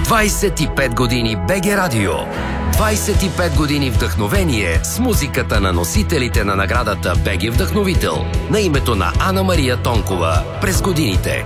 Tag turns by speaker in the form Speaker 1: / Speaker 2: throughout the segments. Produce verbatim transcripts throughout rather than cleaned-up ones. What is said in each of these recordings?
Speaker 1: двайсет и пет години БГ Радио. двайсет и пет години вдъхновение с музиката на носителите на наградата БГ Вдъхновител на името на Ана Мария Тонкова през годините.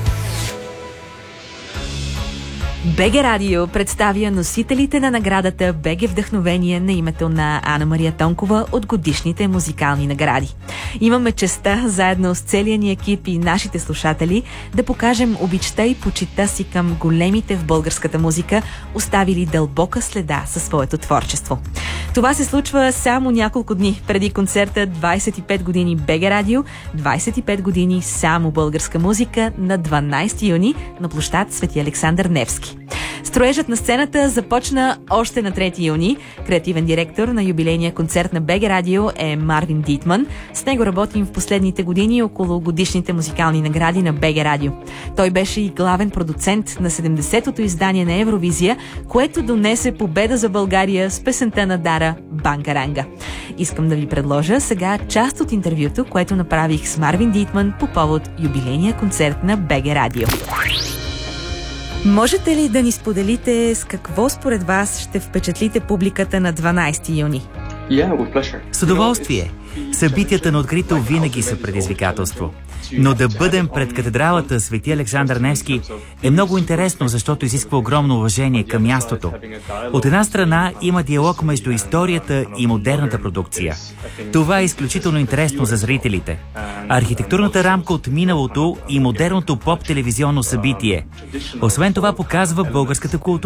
Speaker 2: БГ Радио представя носителите на наградата БГ Вдъхновение на името на Ана Мария Тонкова от годишните музикални награди. Имаме честта, заедно с целия ни екип и нашите слушатели, да покажем обичта и почита си към големите в българската музика, оставили дълбока следа със своето творчество. Това се случва само няколко дни преди концерта двайсет и пет години БГ Радио, двайсет и пет години само българска музика на дванайсети юни на площад Свети Александър Невски. Строежът на сцената започна още на трети юни. Креативен директор на юбилейния концерт на БГ Радио е Марвин Дитман. С него работим в последните години около годишните музикални награди на БГ Радио. Той беше и главен продуцент на седемдесетото издание на Евровизия, което донесе победа за България с песента на Дара "Бангаранга". Искам да ви предложа сега част от интервюто, което направих с Марвин Дитман по повод юбилейния концерт на БГ Радио. Можете ли да ни споделите с какво според вас ще впечатлите публиката на дванайсети юни?
Speaker 3: С удоволствие. Събитията на открито винаги са предизвикателство. Но да бъдем пред катедралата Свети Александър Невски е много интересно, защото изисква огромно уважение към мястото. От една страна има диалог между историята и модерната продукция. Това е изключително интересно за зрителите. Архитектурната рамка от миналото и модерното поп-телевизионно събитие. Освен това показва българската култура.